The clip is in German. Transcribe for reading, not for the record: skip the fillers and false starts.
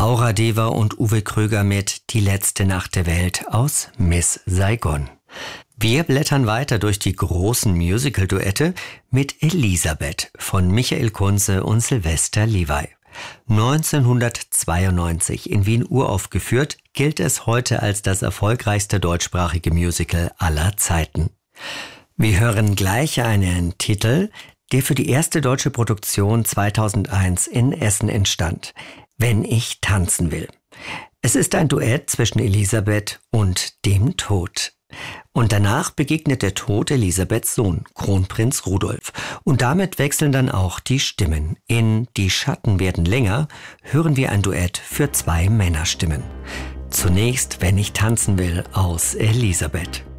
Aura Deva und Uwe Kröger mit Die letzte Nacht der Welt aus Miss Saigon. Wir blättern weiter durch die großen Musical-Duette mit Elisabeth von Michael Kunze und Sylvester Levi. 1992 in Wien uraufgeführt, gilt es heute als das erfolgreichste deutschsprachige Musical aller Zeiten. Wir hören gleich einen Titel, der für die erste deutsche Produktion 2001 in Essen entstand. Wenn ich tanzen will. Es ist ein Duett zwischen Elisabeth und dem Tod. Und danach begegnet der Tod Elisabeths Sohn, Kronprinz Rudolf. Und damit wechseln dann auch die Stimmen. In Die Schatten werden länger hören wir ein Duett für 2 Männerstimmen. Zunächst Wenn ich tanzen will aus Elisabeth.